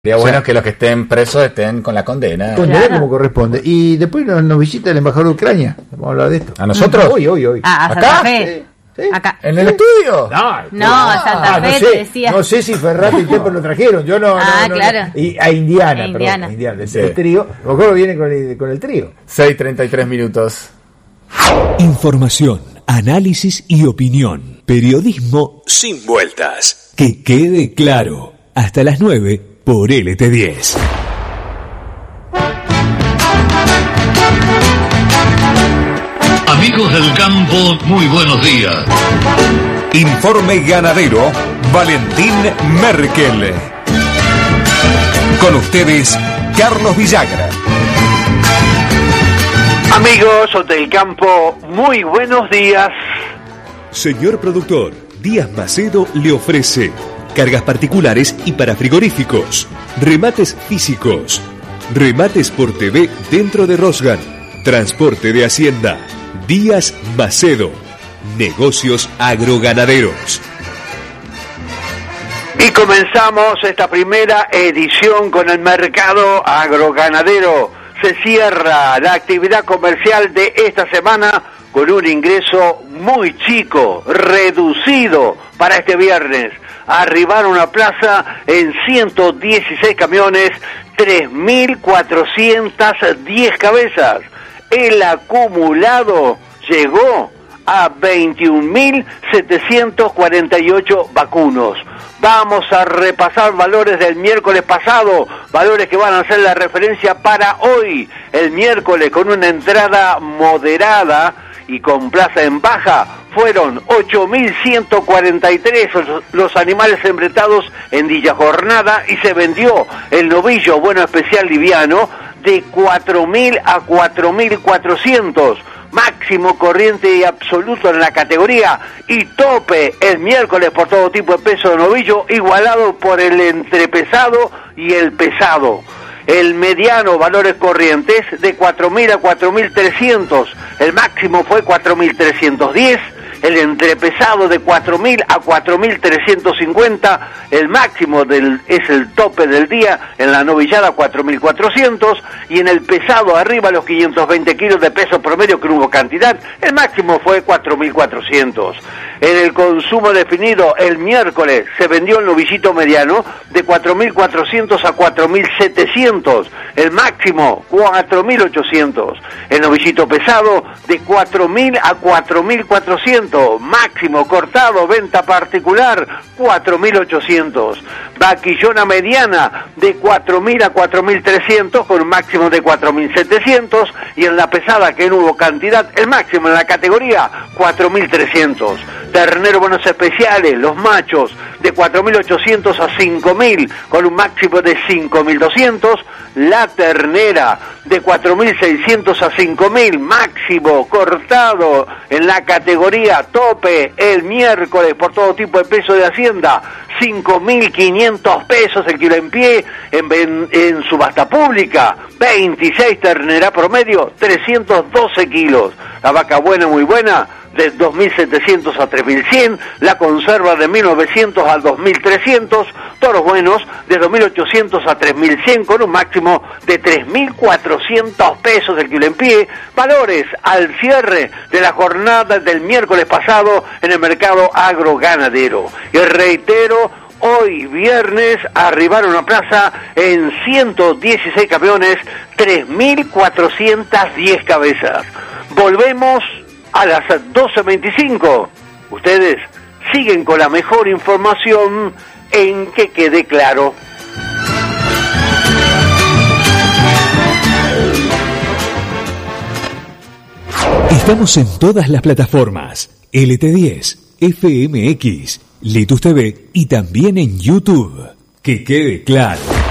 Sería bueno que los que estén presos estén con la condena. Condena como corresponde. Y después nos visita el embajador de Ucrania. Vamos a hablar de esto. ¿A nosotros? Hoy. ¿Acá? Sí. Acá. ¿En el estudio? Santa Fe, te decía. No sé si Ferrati y Tepo lo trajeron. Yo no. Claro. Y a Indiana. El trío. Lo mejor viene con el trío. 6:33 minutos. Información, análisis y opinión. Periodismo sin vueltas. Que quede claro. Hasta las 9 por LT10. Amigos del campo, muy buenos días. Informe ganadero, Valentín Merkel. Con ustedes, Carlos Villagra. Amigos del campo, muy buenos días. Señor productor, Díaz Macedo le ofrece cargas particulares y para frigoríficos, remates físicos, remates por TV dentro de Rosgan, transporte de hacienda. Díaz Macedo, negocios agroganaderos. Y comenzamos esta primera edición con el mercado agroganadero. Se cierra la actividad comercial de esta semana con un ingreso muy chico, reducido para este viernes. Arribaron a plaza en 116 camiones, 3.410 cabezas. El acumulado llegó a 21.748 vacunos. Vamos a repasar valores del miércoles pasado, valores que van a ser la referencia para hoy. El miércoles, con una entrada moderada y con plaza en baja, fueron 8.143 los animales embretados en dicha jornada y se vendió el novillo bueno especial liviano de 4.000 a 4.400. Máximo corriente y absoluto en la categoría y tope el miércoles por todo tipo de peso de novillo, igualado por el entrepesado y el pesado. El mediano, valores corrientes, de 4.000 a 4.300, el máximo fue 4.310, el entrepesado de 4.000 a 4.350, el máximo es el tope del día, en la novillada 4.400, y en el pesado arriba los 520 kilos de peso promedio que no hubo cantidad, el máximo fue 4.400. En el consumo definido el miércoles se vendió el novillito mediano de 4.400 a 4.700, el máximo 4.800. El novillito pesado de 4.000 a 4.400, máximo cortado, venta particular 4.800. Vaquillona mediana de 4.000 a 4.300 con un máximo de 4.700 y en la pesada que no hubo cantidad, el máximo en la categoría 4.300. Ternero buenos especiales, los machos de 4.800 a 5.000 con un máximo de 5.200. La ternera de 4.600 a 5.000, máximo cortado en la categoría tope el miércoles por todo tipo de peso de hacienda, 5.500 pesos el kilo en pie en subasta pública, 26 ternera promedio, 312 kilos. La vaca buena, muy buena, de 2.700 a 3.100, la conserva de 1.900 a 2.300, toros buenos de 2.800 a 3.100 con un máximo de 3.400 pesos el kilo en pie, valores al cierre de la jornada del miércoles pasado en el mercado agroganadero. Y reitero, hoy viernes arribaron a plaza en 116 camiones, 3.410 cabezas. Volvemos a las 12:25. Ustedes siguen con la mejor información en Que Quede Claro. Estamos en todas las plataformas. LT10, FMX, Litus TV y también en YouTube. Que quede claro.